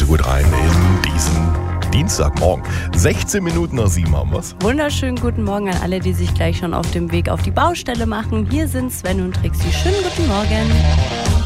gut rein in diesen Dienstagmorgen. 16 Minuten nach 7 haben wir's. Wunderschönen guten Morgen an alle, die sich gleich schon auf dem Weg auf die Baustelle machen. Hier sind Sven und Trixi. Schönen guten Morgen.